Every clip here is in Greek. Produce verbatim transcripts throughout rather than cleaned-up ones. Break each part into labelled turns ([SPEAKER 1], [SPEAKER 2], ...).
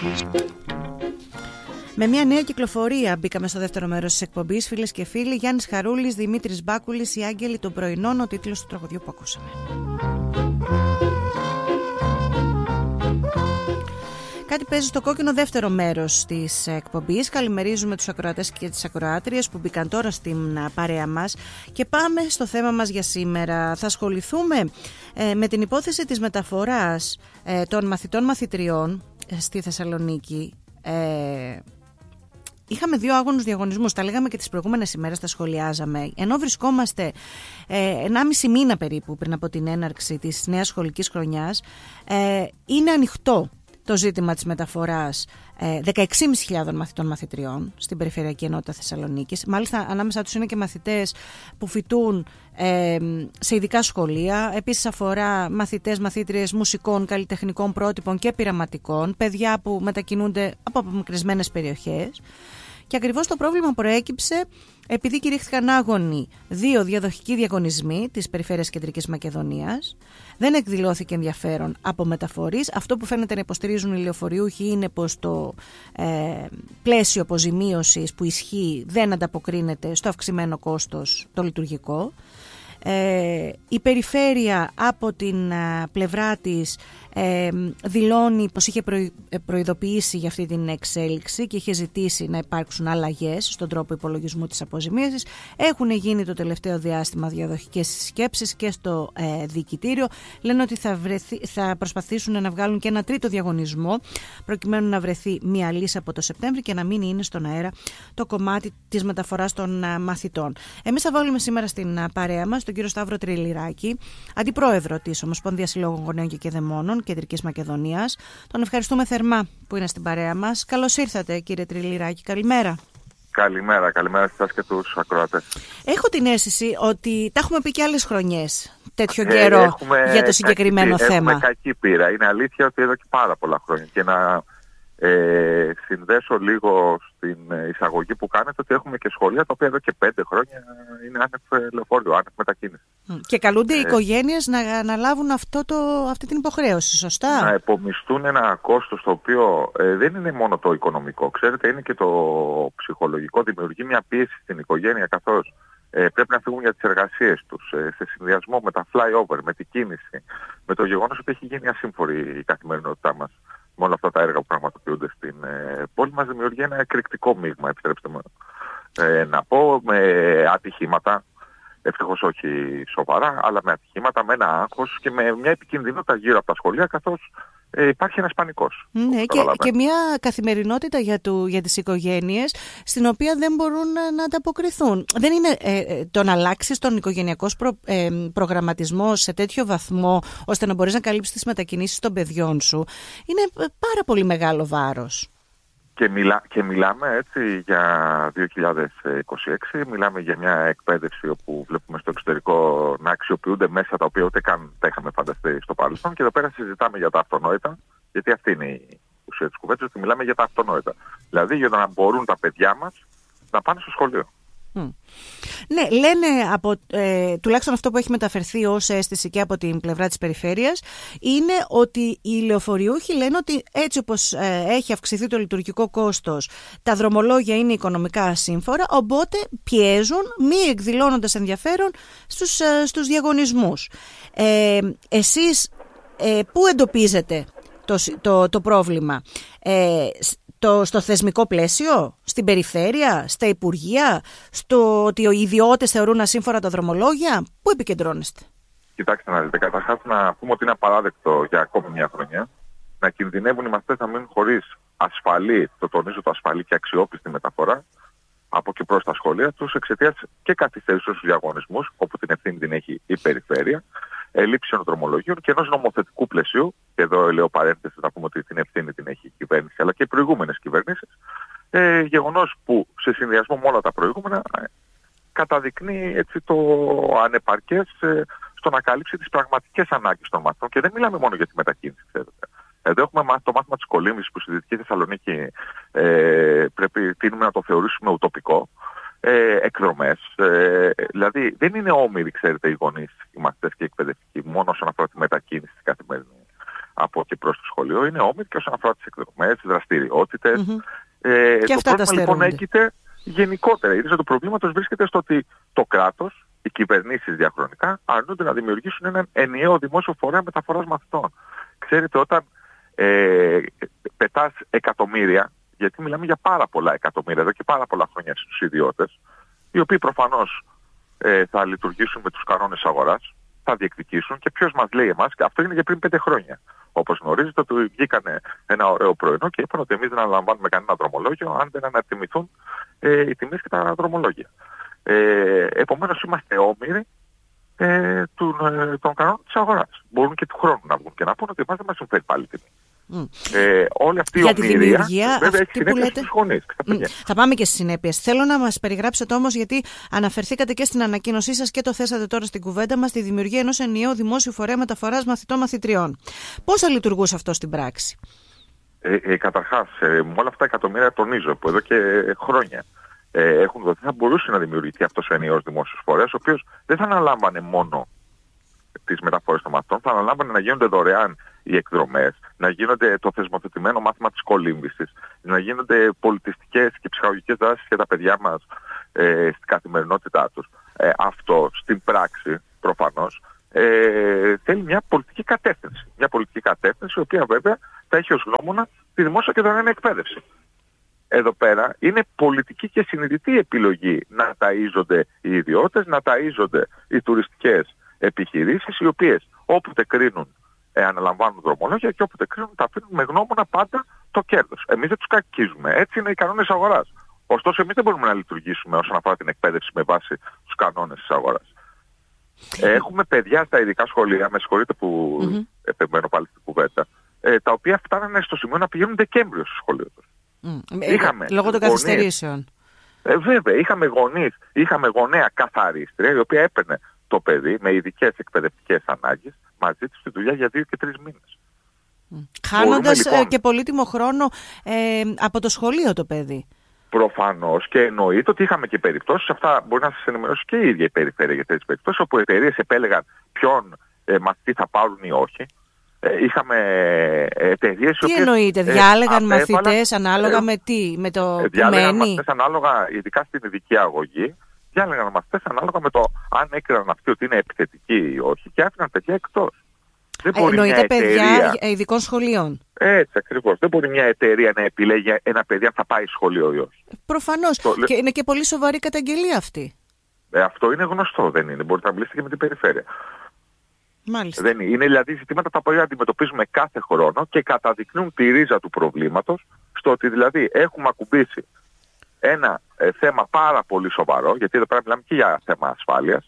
[SPEAKER 1] Με μια νέα κυκλοφορία μπήκαμε στο δεύτερο μέρος της εκπομπής, φίλες και φίλοι. Γιάννης Χαρούλης, Δημήτρης Μπάκουλης, οι Άγγελοι των Πρωινών, ο τίτλος του τραγουδιού που ακούσαμε. Κάτι παίζει στο κόκκινο δεύτερο μέρος της εκπομπής. Καλημερίζουμε τους ακροατές και τις ακροάτριες που μπήκαν τώρα στην παρέα μας και πάμε στο θέμα μας για σήμερα. Θα ασχοληθούμε ε, με την υπόθεση της μεταφοράς ε, των μαθητών μαθητριών ε, στη Θεσσαλονίκη. Ε, Είχαμε δύο άγωνους διαγωνισμούς, τα λέγαμε και τις προηγούμενες ημέρες, τα σχολιάζαμε. Ενώ βρισκόμαστε ε, ενάμιση μήνα περίπου πριν από την έναρξη της νέας σχολικής χρονιάς, ε, είναι ανοιχτό το ζήτημα της μεταφοράς ε, δεκαέξι χιλιάδες πεντακόσιων μαθητών μαθητριών στην Περιφερειακή Ενότητα Θεσσαλονίκης. Μάλιστα ανάμεσα τους είναι και μαθητές που φοιτούν ε, σε ειδικά σχολεία. Επίσης αφορά μαθητές, μαθήτριες μουσικών, καλλιτεχνικών πρότυπων και πειραματικών, παιδιά που μετακινούνται από απομακρυσμένες περιοχές. Και ακριβώς το πρόβλημα προέκυψε επειδή κηρύχθηκαν άγωνοι δύο διαδοχικοί διαγωνισμοί της Περιφέρειας Κεντρικής Μακεδονίας. Δεν εκδηλώθηκε ενδιαφέρον από μεταφορείς. Αυτό που φαίνεται να υποστηρίζουν οι λεωφορειούχοι είναι πως το ε, πλαίσιο αποζημίωσης που ισχύει δεν ανταποκρίνεται στο αυξημένο κόστος το λειτουργικό. Ε, η περιφέρεια από την α, πλευρά της ε, δηλώνει πως είχε προει, προειδοποιήσει για αυτή την εξέλιξη και είχε ζητήσει να υπάρξουν αλλαγές στον τρόπο υπολογισμού της αποζημίωσης. Έχουν γίνει το τελευταίο διάστημα διαδοχικές συσκέψεις και στο ε, διοικητήριο. Λένε ότι θα, βρεθεί, θα προσπαθήσουν να βγάλουν και ένα τρίτο διαγωνισμό προκειμένου να βρεθεί μια λύση από το Σεπτέμβρη και να μην είναι στον αέρα το κομμάτι της μεταφοράς των α, μαθητών. Εμείς θα βάλουμε σήμερα στην α, παρέα μας τον κύριο Σταύρο Τριλιράκη, αντιπρόεδρο της Ομοσπονδίας Συλλόγων Γονέων και Κηδεμόνων Κεντρικής Μακεδονίας. Τον ευχαριστούμε θερμά που είναι στην παρέα μας. Καλώς ήρθατε, κύριε Τριλιράκη. Καλημέρα.
[SPEAKER 2] Καλημέρα, καλημέρα σας και τους ακροατές.
[SPEAKER 1] Έχω την αίσθηση ότι τα έχουμε πει και άλλες χρονιές τέτοιο καιρό ε, για το συγκεκριμένο
[SPEAKER 2] κακή,
[SPEAKER 1] θέμα.
[SPEAKER 2] Έχουμε κακή πείρα. Είναι αλήθεια ότι εδώ και πάρα πολλά χρόνια. Και να ε, συνδέσω λίγο στην εισαγωγή που κάνετε ότι έχουμε και σχολεία τα οποία εδώ και πέντε χρόνια είναι άνευ λεωφορείο, άνευ μετακίνηση.
[SPEAKER 1] Και καλούνται
[SPEAKER 2] ε,
[SPEAKER 1] οι οικογένειες να αναλάβουν αυτό το, αυτή την υποχρέωση, σωστά?
[SPEAKER 2] Να επομιστούν ένα κόστος το οποίο ε, δεν είναι μόνο το οικονομικό. Ξέρετε, είναι και το ψυχολογικό. Δημιουργεί μια πίεση στην οικογένεια καθώς ε, πρέπει να φύγουν για τις εργασίες τους, ε, σε συνδυασμό με τα flyover, με την κίνηση, με το γεγονός ότι έχει γίνει ασύμφορη η καθημερινότητά μας. Με όλα αυτά τα έργα που πραγματοποιούνται στην ε, πόλη μας δημιουργεί ένα εκρηκτικό μείγμα, επιτρέψτε μου ε, να πω, με ατυχήματα, ευτυχώς όχι σοβαρά, αλλά με ατυχήματα, με ένα άγχος και με μια επικινδυνότητα γύρω από τα σχολεία, καθώς ε, υπάρχει ένας πανικός.
[SPEAKER 1] Ναι, και, και μια καθημερινότητα για, του, για τις οικογένειες στην οποία δεν μπορούν να, να ανταποκριθούν. Δεν είναι ε, το να αλλάξεις τον οικογενειακό προ, ε, προγραμματισμό σε τέτοιο βαθμό ώστε να μπορείς να καλύψεις τις μετακινήσεις των παιδιών σου. Είναι πάρα πολύ μεγάλο βάρος.
[SPEAKER 2] Και, μιλά, και μιλάμε έτσι για δύο χιλιάδες είκοσι έξι, μιλάμε για μια εκπαίδευση όπου βλέπουμε στο εξωτερικό να αξιοποιούνται μέσα τα οποία ούτε καν τα είχαμε φανταστεί στο παρελθόν και εδώ πέρα συζητάμε για τα αυτονόητα, γιατί αυτή είναι η ουσία της κουβέντας, ότι μιλάμε για τα αυτονόητα. Δηλαδή για να μπορούν τα παιδιά μας να πάνε στο σχολείο.
[SPEAKER 1] Mm. Ναι, λένε, από, ε, τουλάχιστον αυτό που έχει μεταφερθεί ως αίσθηση και από την πλευρά της περιφέρειας, είναι ότι οι λεωφορειούχοι λένε ότι έτσι όπως ε, έχει αυξηθεί το λειτουργικό κόστος, τα δρομολόγια είναι οικονομικά ασύμφορα, οπότε πιέζουν μη εκδηλώνοντας ενδιαφέρον στους, ε, στους διαγωνισμούς. Ε, εσείς ε, πού εντοπίζετε το, το, το πρόβλημα? Ε, Το, στο θεσμικό πλαίσιο, στην περιφέρεια, στα υπουργεία, στο ότι οι ιδιώτες θεωρούν ασύμφορα τα δρομολόγια? Πού επικεντρώνεστε?
[SPEAKER 2] Κοιτάξτε να δείτε, καταρχάς να πούμε ότι είναι απαράδεκτο για ακόμη μια χρονιά να κινδυνεύουν οι μαθητές να μείνουν χωρίς ασφαλή, το τονίζω το ασφαλή και αξιόπιστη μεταφορά από και προς τα σχολεία τους εξαιτίας και καθυστέρησης στους διαγωνισμούς, όπου την ευθύνη την έχει η περιφέρεια, ελλείψεων δρομολογίων και ενός νομοθετικού πλαισίου, και εδώ λέω παρένθεση να πούμε ότι την ευθύνη την έχει η κυβέρνηση αλλά και οι προηγούμενες κυβερνήσεις, ε, γεγονός που σε συνδυασμό με όλα τα προηγούμενα ε, καταδεικνύει έτσι το ανεπαρκές ε, στο να καλύψει τις πραγματικές ανάγκες των μαθητών. Και δεν μιλάμε μόνο για τη μετακίνηση, ξέρετε. Εδώ έχουμε το μάθημα της κολύμβησης που στη Δυτική Θεσσαλονίκη ε, πρέπει τείνουμε να το θεωρήσουμε ουτοπικό. Ε, εκδρομές. Ε, δηλαδή δεν είναι όμοιροι, ξέρετε, οι γονείς, οι μαθητές και οι εκπαιδευτικοί μόνο όσον αφορά τη μετακίνηση στην καθημερινή από και προς το σχολείο είναι όμοιροι και όσον αφορά τις εκδρομές, τις δραστηριότητες. Mm-hmm. Ε,
[SPEAKER 1] και
[SPEAKER 2] το
[SPEAKER 1] αυτά
[SPEAKER 2] πρόβλημα λοιπόν έγκυται γενικότερα. Η ρίζα του προβλήματος βρίσκεται στο ότι το κράτος, οι κυβερνήσεις διαχρονικά αρνούνται να δημιουργήσουν έναν ενιαίο δημόσιο φορέα μεταφοράς μαθητών. Ξέρετε, όταν ε, πετάς εκατομμύρια, γιατί μιλάμε για πάρα πολλά εκατομμύρια εδώ και πάρα πολλά χρόνια στους ιδιώτες, οι οποίοι προφανώς ε, θα λειτουργήσουν με τους κανόνες αγοράς, θα διεκδικήσουν και ποιος μας λέει εμάς, και αυτό είναι για πριν πέντε χρόνια. Όπως γνωρίζετε, ότι βγήκανε ένα ωραίο πρωινό και είπαν ότι εμείς δεν αναλαμβάνουμε κανένα δρομολόγιο αν δεν ανατιμηθούν ε, οι τιμές και τα δρομολόγια. Ε, επομένως είμαστε όμοιροι ε, του, ε, των κανόνων της αγοράς. Μπορούν και του χρόνου να βγουν και να πούνε ότι εμάς δεν μας συμφέρει πάλι τιμή. Mm. Ε, όλη αυτή η ομοιρία βέβαια έχει συνέπειες στους γονείς. Mm.
[SPEAKER 1] Θα πάμε και στις συνέπειες. Θέλω να μας περιγράψετε όμως, γιατί αναφερθήκατε και στην ανακοίνωσή σας και το θέσατε τώρα στην κουβέντα μας, τη δημιουργία ενός ενιαίου δημόσιου φορέα μεταφοράς μαθητών-μαθητριών. Πώς θα λειτουργούσε αυτό στην πράξη?
[SPEAKER 2] Ε, ε, καταρχάς, ε, με όλα αυτά τα εκατομμύρια τονίζω που εδώ και χρόνια ε, έχουν δοθεί, θα μπορούσε να δημιουργηθεί αυτός ο ενιαίος δημόσιος φορέας, ο οποίος δεν θα αναλάμβανε μόνο τις μεταφορές των μαθητών, θα αναλάμβανε να γίνονται δωρεάν οι εκδρομές, να γίνονται το θεσμοθετημένο μάθημα της κολύμβησης, να γίνονται πολιτιστικές και ψυχαγωγικές δράσεις για τα παιδιά μας ε, στην καθημερινότητά τους. Ε, αυτό στην πράξη προφανώς ε, θέλει μια πολιτική κατεύθυνση. Μια πολιτική κατεύθυνση η οποία βέβαια θα έχει ως γνώμονα τη δημόσια και δωρεάν εκπαίδευση. Εδώ πέρα είναι πολιτική και συνειδητή επιλογή να ταΐζονται οι ιδιώτες, να ταΐζονται οι τουριστικές επιχειρήσεις, οι οποίες όποτε κρίνουν ε, αναλαμβάνουν δρομολόγια και όποτε κρίνουν τα αφήνουν με γνώμονα πάντα το κέρδος. Εμείς δεν τους κακίζουμε. Έτσι είναι οι κανόνες της αγοράς. Ωστόσο, εμείς δεν μπορούμε να λειτουργήσουμε όσον αφορά την εκπαίδευση με βάση τους κανόνες της αγοράς. Ε, έχουμε παιδιά στα ειδικά σχολεία, με συγχωρείτε που mm-hmm. επεμβαίνω πάλι στην κουβέντα, ε, τα οποία φτάνανε στο σημείο να πηγαίνουν Δεκέμβριο στο σχολείο τους. Mm.
[SPEAKER 1] Είχαμε λόγω των καθυστερήσεων.
[SPEAKER 2] Ε, βέβαια, είχαμε γονείς, είχαμε γονέα καθαρίστρια, η οποία έπαιρνε το παιδί με ειδικές εκπαιδευτικές ανάγκες μαζί του στη δουλειά για δύο και τρεις μήνες.
[SPEAKER 1] Mm. Χάνοντας λοιπόν και πολύτιμο χρόνο ε, από το σχολείο το παιδί.
[SPEAKER 2] Προφανώς, και εννοείται ότι είχαμε και περιπτώσεις, αυτά μπορεί να σας ενημερώσει και η ίδια η περιφέρεια για τέτοιες περιπτώσεις, όπου οι εταιρείες επέλεγαν ποιον ε, μαθητή θα πάρουν ή όχι. Ε, είχαμε εταιρείες
[SPEAKER 1] τι εννοείται, ε, διάλεγαν μαθητές ανάλογα ε, με τι, με το ε,
[SPEAKER 2] διάλεγαν μαθητές ανάλογα, ειδικά στην ειδική αγωγή, διάλεγαν μαθητές ανάλογα με το αν έκριναν αυτοί ότι είναι επιθετικοί ή όχι και άφηναν παιδιά εκτός.
[SPEAKER 1] Δεν μπορεί εννοείται παιδιά ειδικών σχολείων.
[SPEAKER 2] Έτσι ακριβώς. Δεν μπορεί μια εταιρεία να επιλέγει ένα παιδί αν θα πάει σχολείο ή όχι.
[SPEAKER 1] Προφανώς. Το... Και είναι και πολύ σοβαρή καταγγελία αυτή.
[SPEAKER 2] Ε, αυτό είναι γνωστό, δεν είναι. Μπορείτε να μιλήσετε και με την περιφέρεια.
[SPEAKER 1] Μάλιστα.
[SPEAKER 2] Δεν είναι. Είναι δηλαδή ζητήματα τα οποία αντιμετωπίζουμε κάθε χρόνο και καταδεικνύουν τη ρίζα του προβλήματος, στο ότι δηλαδή έχουμε ακουμπήσει ένα ε, θέμα πάρα πολύ σοβαρό, γιατί εδώ πέρα μιλάμε και για θέμα ασφάλειας,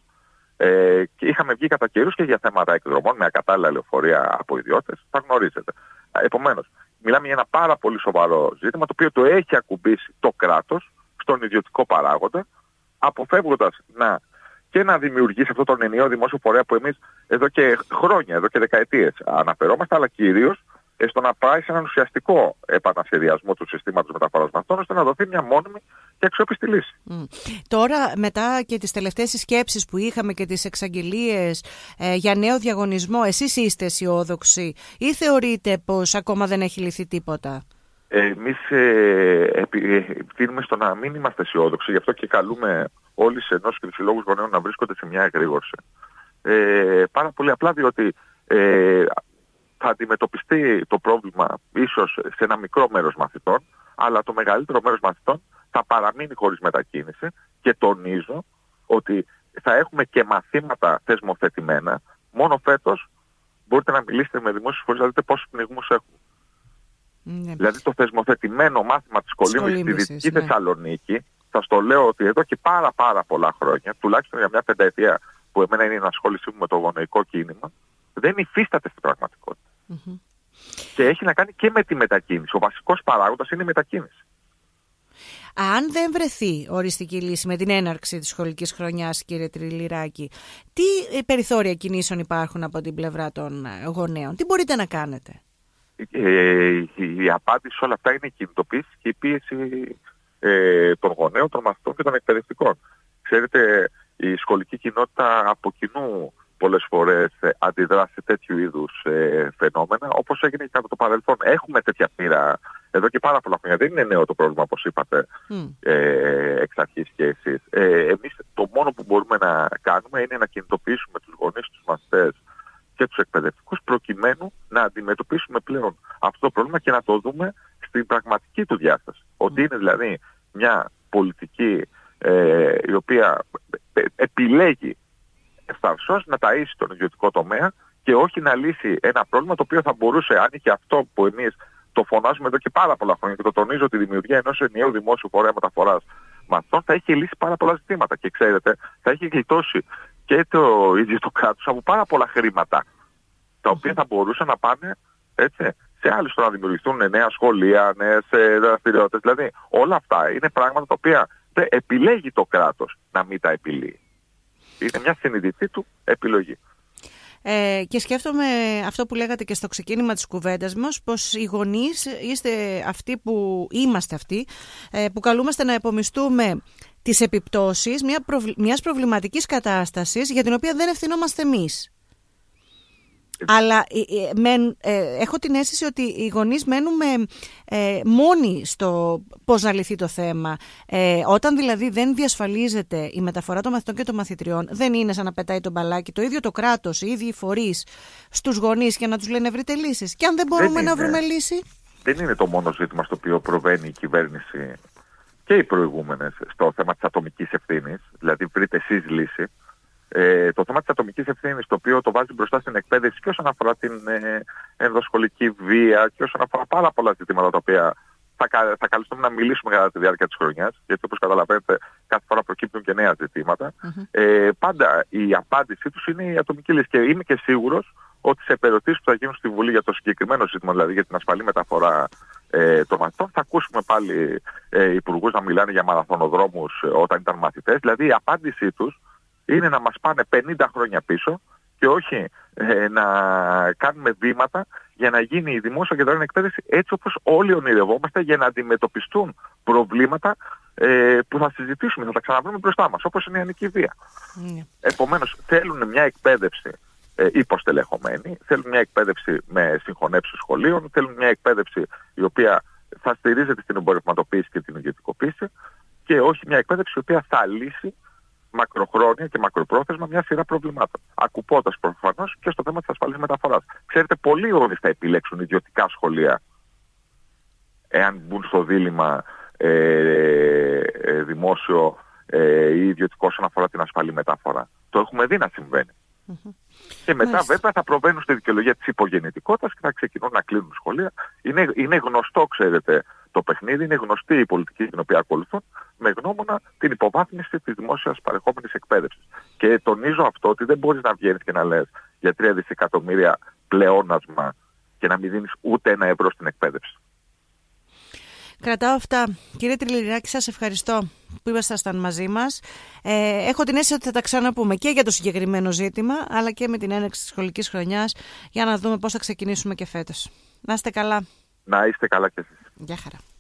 [SPEAKER 2] ε, και είχαμε βγει κατά καιρούς και για θέματα εκδρομών με ακατάλληλα λεωφορεία από ιδιώτες, θα γνωρίζετε. Επομένως, μιλάμε για ένα πάρα πολύ σοβαρό ζήτημα, το οποίο το έχει ακουμπήσει το κράτος στον ιδιωτικό παράγοντα, αποφεύγοντας να και να δημιουργήσει αυτό τον ενιαίο δημόσιο φορέα που εμείς εδώ και χρόνια, εδώ και δεκαετίες αναφερόμαστε, αλλά κυρίως στο να πάει σε έναν ουσιαστικό επανασχεδιασμό του συστήματος μεταφοράς μαθητών, ώστε να δοθεί μια μόνιμη και αξιόπιστη λύση.
[SPEAKER 1] Mm. Τώρα, μετά και τις τελευταίες συσκέψεις που είχαμε και τις εξαγγελίες ε, για νέο διαγωνισμό, εσείς είστε αισιόδοξοι ή θεωρείτε πως ακόμα δεν έχει λυθεί τίποτα?
[SPEAKER 2] Εμείς ε, επιθυμούμε στο να μην είμαστε αισιόδοξοι, γι' αυτό και καλούμε όλοι σε ενώσεις και τους συλλόγους γονέων να βρίσκονται σε μια εγρήγορση. Ε, πάρα πολύ απλά διότι ε, θα αντιμετωπιστεί το πρόβλημα ίσως σε ένα μικρό μέρος μαθητών, αλλά το μεγαλύτερο μέρος μαθητών θα παραμείνει χωρίς μετακίνηση και τονίζω ότι θα έχουμε και μαθήματα θεσμοθετημένα. Μόνο φέτος μπορείτε να μιλήσετε με δημόσιους φορείς να δείτε πόσους πνιγμούς έχουμε. Ναι. Δηλαδή το θεσμοθετημένο μάθημα της κολύμβησης στη Δυτική ναι. Θεσσαλονίκη, θα στο λέω ότι εδώ και πάρα πάρα πολλά χρόνια, τουλάχιστον για μια πενταετία που εμένα είναι η ενασχόλησή μου με το γονεϊκό κίνημα, δεν υφίσταται στην πραγματικότητα. Mm-hmm. Και έχει να κάνει και με τη μετακίνηση. Ο βασικός παράγοντας είναι η μετακίνηση.
[SPEAKER 1] Αν δεν βρεθεί οριστική λύση με την έναρξη της σχολικής χρονιάς, κύριε Τριλιράκη, τι περιθώρια κινήσεων υπάρχουν από την πλευρά των γονέων, τι μπορείτε να κάνετε?
[SPEAKER 2] Ε, η απάντηση σε όλα αυτά είναι η κινητοποίηση και η πίεση ε, των γονέων, των μαθητών και των εκπαιδευτικών. Ξέρετε, η σχολική κοινότητα από κοινού πολλές φορές ε, αντιδρά σε τέτοιου είδους ε, φαινόμενα, όπως έγινε και κατά το παρελθόν. Έχουμε τέτοια πείρα εδώ και πάρα πολλά χρόνια. Δεν είναι νέο το πρόβλημα, όπως είπατε mm. ε, εξ αρχής και εσείς. Ε, εμείς το μόνο που μπορούμε να κάνουμε είναι να κινητοποιήσουμε τους γονείς, τους μαθητές και τους εκπαιδευτικούς, προκειμένου να αντιμετωπίσουμε πλέον αυτό το πρόβλημα και να το δούμε στην πραγματική του διάσταση. Mm. Ότι είναι δηλαδή μια πολιτική ε, η οποία επιλέγει ευθαρσώς να ταΐσει τον ιδιωτικό τομέα και όχι να λύσει ένα πρόβλημα το οποίο θα μπορούσε, αν είχε αυτό που εμείς το φωνάζουμε εδώ και πάρα πολλά χρόνια και το τονίζω, τη δημιουργία ενός ενιαίου δημόσιου φορέα μεταφοράς μαθητών, θα έχει λύσει πάρα πολλά ζητήματα και ξέρετε, θα έχει γλιτώσει και το ίδιο το κράτος από πάρα πολλά χρήματα τα οποία θα μπορούσαν να πάνε έτσι, σε άλλους, να δημιουργηθούν νέα σχολεία, νέες δραστηριότητες. Δηλαδή όλα αυτά είναι πράγματα τα οποία δεν επιλέγει το κράτος να μην τα επιλύει. Είναι μια συνειδητή του επιλογή.
[SPEAKER 1] Ε, και σκέφτομαι αυτό που λέγατε και στο ξεκίνημα της κουβέντας μας, πως οι γονείς είστε αυτοί που είμαστε αυτοί ε, που καλούμαστε να επομιστούμε τις επιπτώσεις μια προβλ... μιας προβληματικής κατάστασης για την οποία δεν ευθυνόμαστε εμείς. Αλλά ε, με, ε, έχω την αίσθηση ότι οι γονείς μένουμε ε, μόνοι στο πώς να λυθεί το θέμα. Ε, όταν δηλαδή δεν διασφαλίζεται η μεταφορά των μαθητών και των μαθητριών, δεν είναι σαν να πετάει το μπαλάκι το ίδιο το κράτος, οι ίδιοι οι φορείς στους γονείς και να τους λένε βρείτε λύσεις. Και αν δεν μπορούμε δεν να βρούμε λύση. Δεν
[SPEAKER 2] είναι το μόνο ζήτημα στο οποίο προβαίνει η κυβέρνηση και οι προηγούμενες στο θέμα της ατομικής ευθύνης, δηλαδή βρείτε εσείς λύση. Ε, το θέμα της ατομικής ευθύνης, το οποίο το βάζει μπροστά στην εκπαίδευση και όσον αφορά την ε, ενδοσχολική βία και όσον αφορά πάρα πολλά ζητήματα τα οποία θα, θα καλυστούμε να μιλήσουμε κατά τη διάρκεια της χρονιάς, γιατί όπως καταλαβαίνετε κάθε φορά προκύπτουν και νέα ζητήματα. Mm-hmm. Ε, πάντα η απάντησή τους είναι η ατομική λύση και είμαι και σίγουρος ότι σε περιοδίες που θα γίνουν στη Βουλή για το συγκεκριμένο ζήτημα, δηλαδή για την ασφαλή μεταφορά ε, των μαθητών, θα ακούσουμε πάλι ε, υπουργούς να μιλάνε για μαραθωνοδρόμους ε, όταν ήταν μαθητές. Δηλαδή η απάντησή τους είναι να μας πάνε πενήντα χρόνια πίσω και όχι ε, να κάνουμε βήματα για να γίνει η δημόσια και δωρεάν εκπαίδευση έτσι όπως όλοι ονειρευόμαστε, για να αντιμετωπιστούν προβλήματα ε, που θα συζητήσουμε, θα τα ξαναβρούμε μπροστά μας, όπως είναι η νεανική βία. Mm. Επομένως θέλουν μια εκπαίδευση ε, υποστελεχωμένη, θέλουν μια εκπαίδευση με συγχωνεύσεις σχολείων, θέλουν μια εκπαίδευση η οποία θα στηρίζεται στην εμπορευματοποίηση και την ιδιωτικοποίηση και όχι μια εκπαίδευση η οποία θα λύσει μακροχρόνια και μακροπρόθεσμα μια σειρά προβλημάτων. Ακουπώντας προφανώς και στο θέμα της ασφαλής μεταφοράς. Ξέρετε, πολλοί γονείς θα επιλέξουν ιδιωτικά σχολεία εάν μπουν στο δίλημμα ε, ε, δημόσιο ε, ή ιδιωτικό όσον αφορά την ασφαλή μεταφορά. Το έχουμε δει να συμβαίνει. Mm-hmm. Και μετά Μάλιστα. βέβαια θα προβαίνουν στη δικαιολογία της υπογεννητικότητας και θα ξεκινούν να κλείνουν σχολεία. Είναι, είναι γνωστό, ξέρετε, το παιχνίδι, είναι γνωστή η πολιτική την οποία ακολουθούν, με γνώμονα την υποβάθμιση της δημόσιας παρεχόμενης εκπαίδευσης. Και τονίζω αυτό, ότι δεν μπορείς να βγαίνεις και να λες για τρία δισεκατομμύρια πλεόνασμα και να μην δίνεις ούτε ένα ευρώ στην εκπαίδευση.
[SPEAKER 1] Κρατάω αυτά. Κύριε Τριλιράκη, σας ευχαριστώ που ήμασταν μαζί μας. Ε, έχω την αίσθηση ότι θα τα ξαναπούμε και για το συγκεκριμένο ζήτημα, αλλά και με την έναρξη της σχολικής χρονιάς, για να δούμε πώς θα ξεκινήσουμε και φέτος. Να είστε καλά.
[SPEAKER 2] Να είστε καλά κι εσείς.
[SPEAKER 1] Γεια χαρά.